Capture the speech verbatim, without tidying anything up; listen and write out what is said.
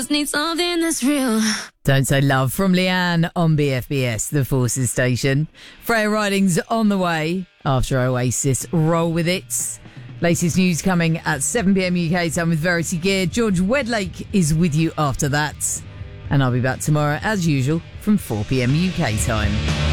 Need something that's real. Don't Say Love from Leanne on B F B S, the Forces station. Freya Riding's on the way after Oasis roll with it. Latest news coming at seven p.m. U K time with Verity Gear. George Wedlake is with you after that. And I'll be back tomorrow as usual from four p.m. U K time.